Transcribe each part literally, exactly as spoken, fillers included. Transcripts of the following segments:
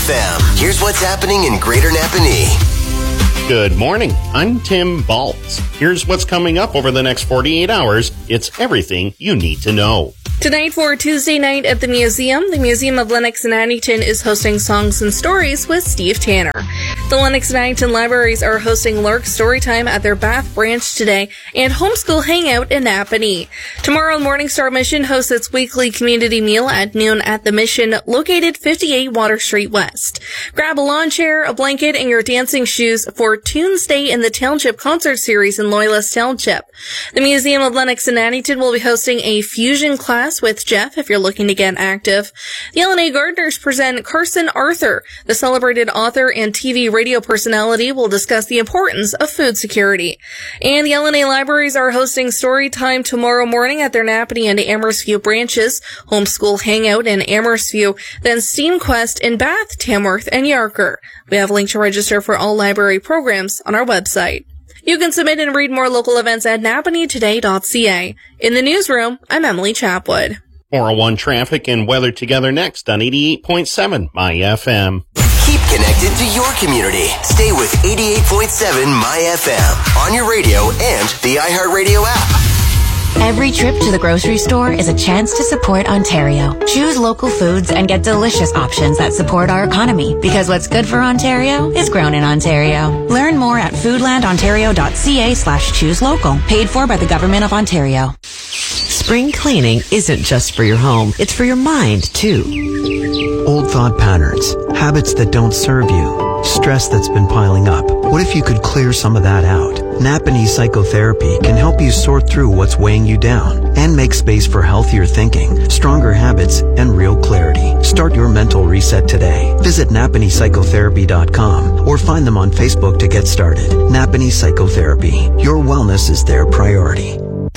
F M. Here's what's happening in Greater Napanee. Good morning. I'm Tim Baltz. Here's what's coming up over the next forty-eight hours. It's everything you need to know. Tonight for Tuesday night at the museum, the Museum of Lennox and Addington is hosting Songs and Stories with Steve Tanner. The Lennox and Addington libraries are hosting Lark Storytime at their Bath branch today and Homeschool Hangout in Napanee. Tomorrow, Morningstar Mission hosts its weekly community meal at noon at the Mission, located fifty-eight Water Street West. Grab a lawn chair, a blanket, and your dancing shoes for Tuesday in the Township Concert Series in Loyalist Township. The Museum of Lennox and Addington will be hosting a fusion class with Jeff if you're looking to get active. The L N A Gardeners present Carson Arthur. The celebrated author and T V radio personality will discuss the importance of food security. And the L N A Libraries are hosting story time tomorrow morning at their Napanee and Amherstview branches, Homeschool Hangout in Amherstview, then SteamQuest in Bath, Tamworth, and Yarker. We have a link to register for all library programs on our website. You can submit and read more local events at napanee today dot c a. In the newsroom, I'm Emily Chapwood. four oh one traffic and weather together next on eighty-eight point seven My F M. Keep connected to your community. Stay with eighty-eight point seven My F M on your radio and the iHeartRadio app. Every trip to the grocery store is a chance to support Ontario. Choose local foods and get delicious options that support our economy, because what's good for Ontario is grown in Ontario. Learn more at foodlandontario.ca slash choose local. Paid for by the Government of Ontario. Spring cleaning isn't just for your home, it's for your mind, too. Old thought patterns, habits that don't serve you, stress that's been piling up. What if you could clear some of that out? Napanee Psychotherapy can help you sort through what's weighing you down and make space for healthier thinking, stronger habits, and real clarity. Start your mental reset today. Visit napanee psychotherapy dot com or find them on Facebook to get started. Napanee Psychotherapy. Your wellness is their priority.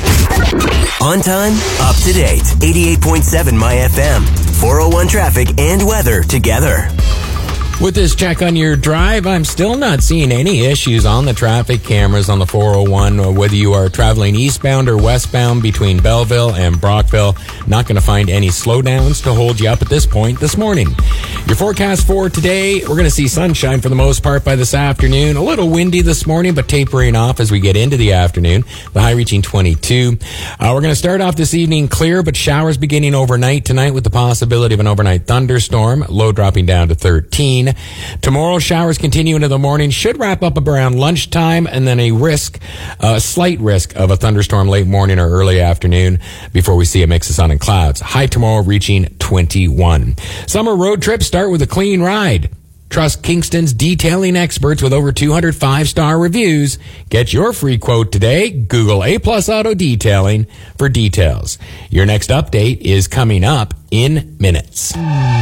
On time, up to date. eighty-eight point seven My F M. four oh one traffic and weather together. With this check on your drive, I'm still not seeing any issues on the traffic cameras on the four oh one, whether you are traveling eastbound or westbound between Belleville and Brockville. Not going to find any slowdowns to hold you up at this point this morning. Your forecast for today, we're going to see sunshine for the most part by this afternoon. A little windy this morning, but tapering off as we get into the afternoon. The high reaching twenty-two. Uh, we're going to start off this evening clear, but showers beginning overnight tonight with the possibility of an overnight thunderstorm. Low dropping down to thirteen. Tomorrow, showers continue into the morning, should wrap up around lunchtime, and then a risk, a uh, slight risk of a thunderstorm late morning or early afternoon before we see a mix of sun and clouds. High tomorrow reaching twenty-one. Summer road trips start with a clean ride. Trust Kingston's detailing experts with over two hundred five-star reviews. Get your free quote today. Google A Plus Auto Detailing for details. Your next update is coming up in minutes.